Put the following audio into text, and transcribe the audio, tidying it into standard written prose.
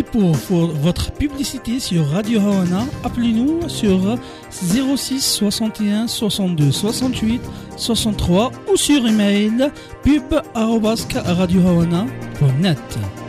pour votre publicité sur Radio Hawana, appelez-nous sur 06 61 62 68 63 ou sur email pub@radiohawana.net.